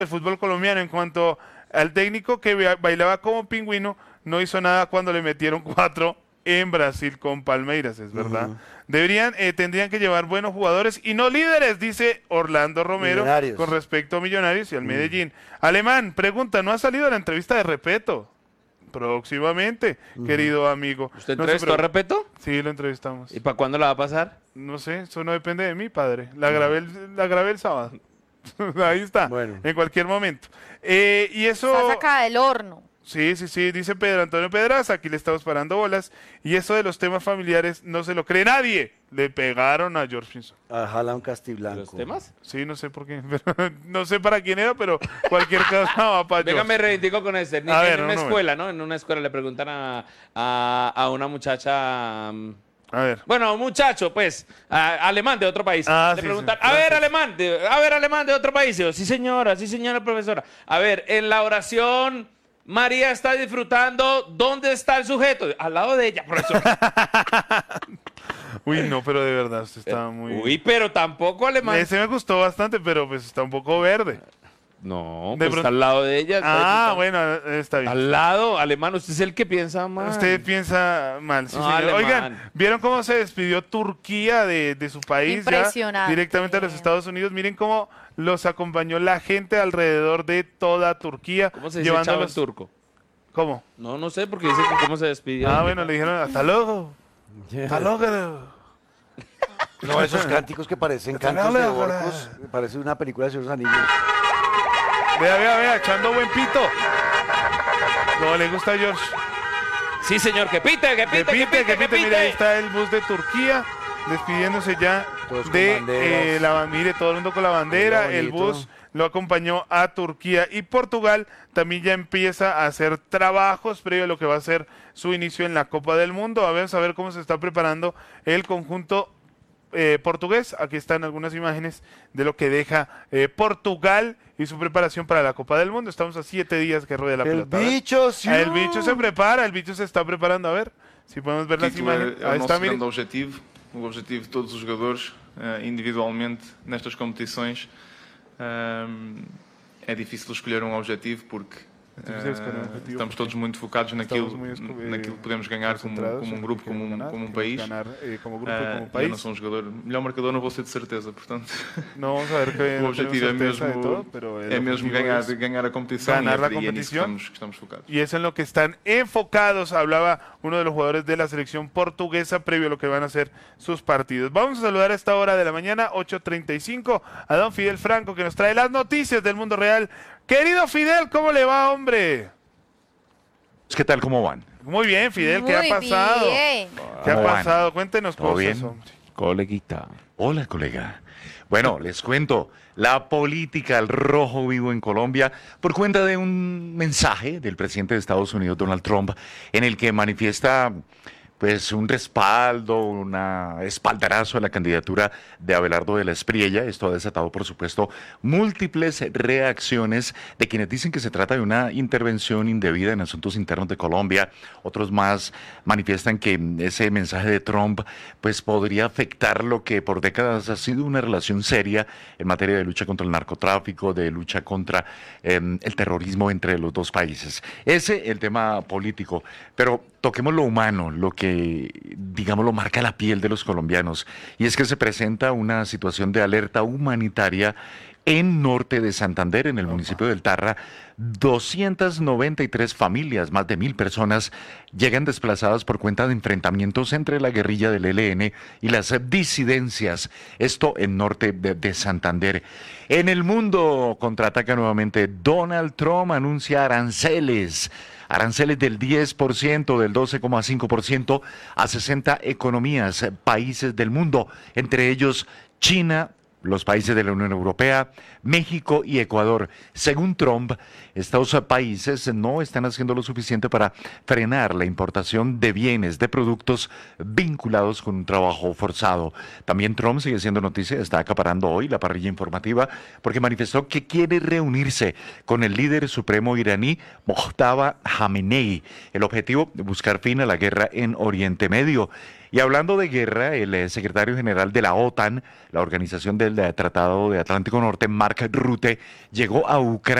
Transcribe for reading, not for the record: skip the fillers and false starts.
del fútbol colombiano en cuanto al técnico que bailaba como pingüino, no hizo nada cuando le metieron 4 en Brasil con Palmeiras, es verdad. Tendrían que llevar buenos jugadores y no líderes, dice Orlando Romero, Millonarios. con respecto a Millonarios y al Medellín. Alemán, pregunta, ¿no ha salido la entrevista de Repeto? Próximamente, querido amigo. ¿Usted No se entrevistó a Repeto? Sí, lo entrevistamos. ¿Y para cuándo la va a pasar? No sé, eso no depende de mí, padre. La grabé el sábado. Ahí está, Bueno. en cualquier momento. Y eso... Está sacada del horno. Sí, dice Pedro Antonio Pedraza, aquí le estamos parando bolas. Y eso de los temas familiares no se lo cree nadie. Le pegaron a George Pinson. Ojalá un castiblanco. ¿Los temas? Sí, no sé por qué. No sé para quién era, pero cualquier cosa va para Venga, me reivindico con este. A ver, En una no, escuela, ¿no? En una escuela le preguntan a una muchacha... A ver. Bueno, a un muchacho, pues, alemán de otro país. Ah, le sí, preguntan, sí, a ver, gracias. alemán de otro país. Y yo, sí, señora, profesora. A ver, en la oración, María está disfrutando. ¿Dónde está el sujeto? Al lado de ella, profesor. Uy, no, pero de verdad, usted estaba muy... Uy, pero tampoco alemán. Ese me gustó bastante, pero pues está un poco verde. No, De pues pronto- está al lado de ella. Ah, bueno, está bien. Al lado, alemán, usted es el que piensa mal. Usted piensa mal, sí, No, señor. alemán. Oigan, ¿vieron cómo se despidió Turquía de su país ya Impresionante. directamente a los Estados Unidos? Miren cómo los acompañó la gente alrededor de toda Turquía. ¿Cómo se dice chavo en llevándolos... turco? ¿Cómo? No sé, porque dice que cómo se despidió. Ah, bueno, le dijeron hasta luego. Hasta luego. No, esos cánticos que parecen cantos de orcos. Parece una película de Señor de los Anillos. Vea, echando buen pito. No, le gusta a George. Sí, señor, que pite. Mire, ahí está el bus de Turquía despidiéndose ya Todos con de banderas. mire, todo el mundo con la bandera. Mira, El bonito. bus lo acompañó a Turquía y Portugal también ya empieza a hacer trabajos previo a lo que va a ser su inicio en la Copa del Mundo. Vamos a ver cómo se está preparando el conjunto portugués. Aquí están algunas imágenes de lo que deja Portugal y su preparación para la Copa del Mundo. Estamos a 7 días que ruede la El pelota. A ver. bicho, sí. El bicho se prepara, el bicho se está preparando. A ver si podemos ver las título imágenes. é o Ahí nosso está, mire. grande objetivo, o objetivo de todos os jogadores, individualmente, nestas competições. É difícil escolher um objetivo porque difícil escolher um objetivo estamos todos porque muito focados naquilo, estamos muy naquilo que podemos ganhar como concentrados um en grupo, lo que queremos ganar, como um queremos país. ganar, como grupo, como Eu país. não sou um jogador, melhor marcador não vou ser de certeza, portanto. No vamos a ver que O no objetivo é tenemos certeza de mesmo, todo, pero el é mesmo objetivo es ganhar a competição ganar la e é nisso competición. que estamos focados. Y eso es en lo que están enfocados, hablaba uno de los jugadores de la selección portuguesa previo a lo que van a ser sus partidos. Vamos a saludar a esta hora de la mañana, 8:35, a don Fidel Franco, que nos trae las noticias del mundo real. Querido Fidel, ¿cómo le va, hombre? ¿Qué tal? ¿Cómo van? Muy bien, Fidel, ¿qué ha Muy pasado? bien. ¿Qué ha ¿Cómo van? pasado? Cuéntenos ¿Todo cosas, bien? hombre. Coleguita. Hola, colega. Bueno, les cuento, la política al rojo vivo en Colombia por cuenta de un mensaje del presidente de Estados Unidos, Donald Trump, en el que manifiesta pues un respaldo, una espaldarazo a la candidatura de Abelardo de la Espriella. Esto ha desatado, por supuesto, múltiples reacciones de quienes dicen que se trata de una intervención indebida en asuntos internos de Colombia. Otros más manifiestan que ese mensaje de Trump pues podría afectar lo que por décadas ha sido una relación seria en materia de lucha contra el narcotráfico, de lucha contra el terrorismo entre los dos países. Ese el tema político, pero toquemos lo humano, lo que, digamos, lo marca la piel de los colombianos, y es que se presenta una situación de alerta humanitaria en norte de Santander, en el municipio del Tarra. 293 familias, más de 1.000 personas, llegan desplazadas por cuenta de enfrentamientos entre la guerrilla del ELN y las disidencias, esto en norte de Santander. En el mundo contraataca nuevamente. Donald Trump anuncia aranceles del 10%, del 12,5% a 60 economías, países del mundo, entre ellos China, los países de la Unión Europea, México y Ecuador. Según Trump, estos países no están haciendo lo suficiente para frenar la importación de bienes, de productos vinculados con un trabajo forzado. También Trump sigue siendo noticia, está acaparando hoy la parrilla informativa porque manifestó que quiere reunirse con el líder supremo iraní, Mojtaba Khamenei. El objetivo, buscar fin a la guerra en Oriente Medio. Y hablando de guerra, el secretario general de la OTAN, la Organización del Tratado de Atlántico Norte, Mark Rutte, llegó a Ucrania